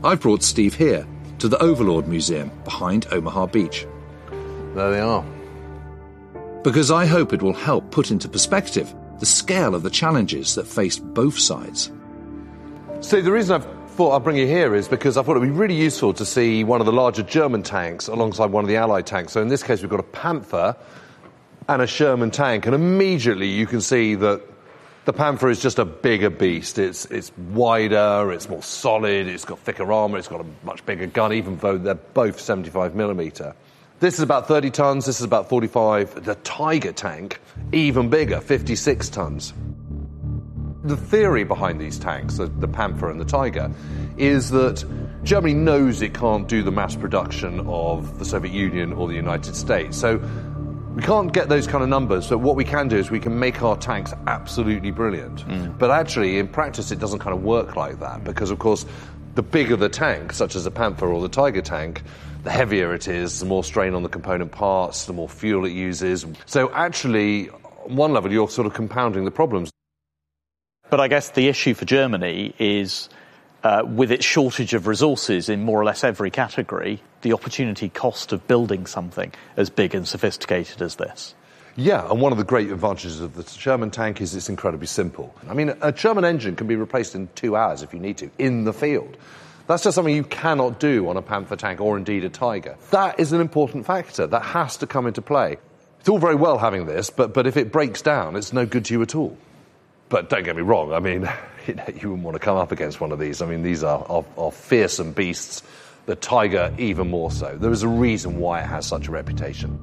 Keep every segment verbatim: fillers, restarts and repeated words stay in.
I've brought Steve here to the Overlord Museum behind Omaha Beach. There they are. Because I hope it will help put into perspective the scale of the challenges that faced both sides. Steve, the reason I've thought I'd bring you here is because I thought it would be really useful to see one of the larger German tanks alongside one of the Allied tanks. So in this case, we've got a Panther and a Sherman tank, and immediately you can see that the Panther is just a bigger beast. It's it's wider, it's more solid, it's got thicker armour, it's got a much bigger gun, even though they're both seventy-five millimeter. This is about thirty tons, this is about forty-five. The Tiger tank, even bigger, fifty-six tons. The theory behind these tanks, the, the Panther and the Tiger, is that Germany knows it can't do the mass production of the Soviet Union or the United States. So we can't get those kind of numbers, but what we can do is we can make our tanks absolutely brilliant. Mm. But actually, in practice, it doesn't kind of work like that, because, of course, the bigger the tank, such as the Panther or the Tiger tank, the heavier it is, the more strain on the component parts, the more fuel it uses. So actually, on one level, you're sort of compounding the problems. But I guess the issue for Germany is, uh, with its shortage of resources in more or less every category, the opportunity cost of building something as big and sophisticated as this. Yeah, and one of the great advantages of the Sherman tank is it's incredibly simple. I mean, a Sherman engine can be replaced in two hours if you need to, in the field. That's just something you cannot do on a Panther tank or indeed a Tiger. That is an important factor. That has to come into play. It's all very well having this, but, but if it breaks down, it's no good to you at all. But don't get me wrong, I mean, you know, you wouldn't want to come up against one of these. I mean, these are, are, are fearsome beasts. The Tiger even more so. There is a reason why it has such a reputation.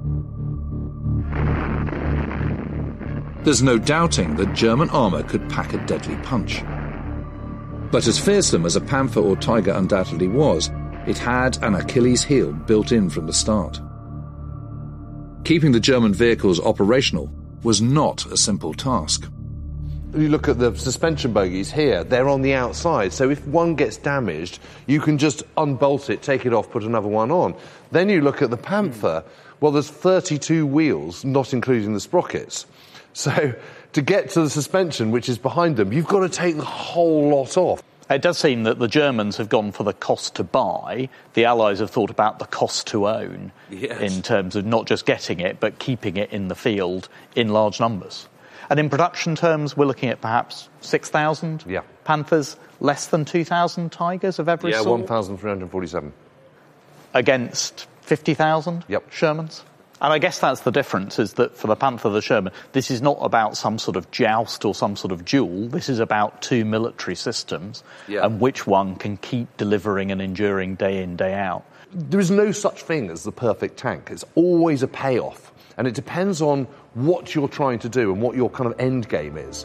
There's no doubting that German armour could pack a deadly punch. But as fearsome as a Panther or Tiger undoubtedly was, it had an Achilles heel built in from the start. Keeping the German vehicles operational was not a simple task. You look at the suspension bogies here, they're on the outside, so if one gets damaged, you can just unbolt it, take it off, put another one on. Then you look at the Panther, well, there's thirty-two wheels, not including the sprockets. So to get to the suspension, which is behind them, you've got to take the whole lot off. It does seem that the Germans have gone for the cost to buy. The Allies have thought about the cost to own, yes, in terms of not just getting it, but keeping it in the field in large numbers. And in production terms, we're looking at perhaps six thousand yeah. Panthers, less than two thousand Tigers of every yeah, sort? Yeah, one thousand three hundred forty-seven. Against fifty thousand yep. Shermans? And I guess that's the difference, is that for the Panther, the Sherman, this is not about some sort of joust or some sort of duel. This is about two military systems, yeah. and which one can keep delivering and enduring day in, day out. There is no such thing as the perfect tank. It's always a payoff. And it depends on what you're trying to do and what your kind of end game is.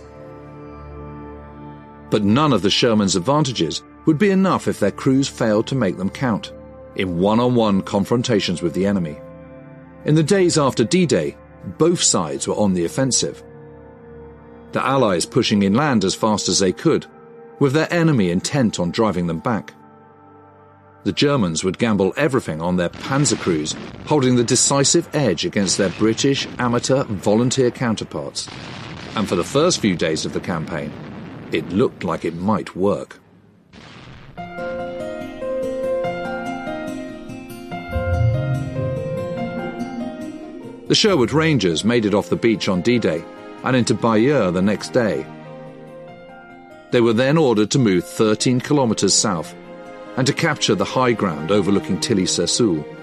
But none of the Sherman's advantages would be enough if their crews failed to make them count in one-on-one confrontations with the enemy. In the days after D-Day, both sides were on the offensive. The Allies pushing inland as fast as they could, with their enemy intent on driving them back. The Germans would gamble everything on their panzer crews, holding the decisive edge against their British amateur volunteer counterparts. And for the first few days of the campaign, it looked like it might work. The Sherwood Rangers made it off the beach on D-Day and into Bayeux the next day. They were then ordered to move thirteen kilometres south and to capture the high ground overlooking Tilly-sur-Seulles.